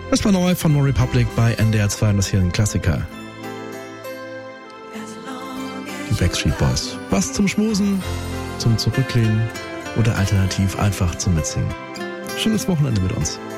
Das war neu von No Republic bei NDR 2 und das hier ein Klassiker. Die Backstreet Boys. Was zum Schmusen, zum Zurücklehnen oder alternativ einfach zum Mitsingen. Schönes Wochenende mit uns.